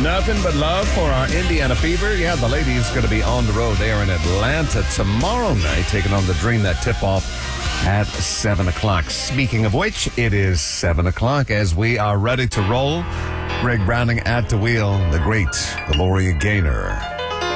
Nothing but love for our Indiana Fever. Yeah, the ladies going to be on the road. They are in Atlanta tomorrow night, taking on the Dream. That tip-off at 7 o'clock. Speaking of which, it is 7 o'clock as we are ready to roll. Greg Browning at the wheel, the great Gloria Gaynor.